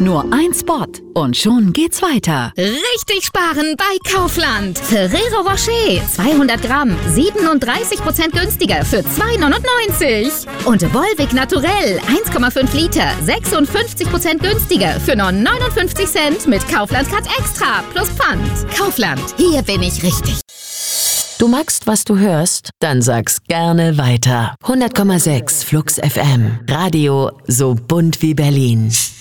Nur ein Spot und schon geht's weiter. Richtig sparen bei Kaufland. Ferrero Rocher 200 Gramm 37% günstiger für 2,99. Und Volvic Naturell 1,5 Liter 56% günstiger für nur 59 Cent mit Kaufland Card Extra plus Pfand. Kaufland, hier bin ich richtig. Du magst, was du hörst? Dann sag's gerne weiter. 100,6 Flux FM. Radio so bunt wie Berlin.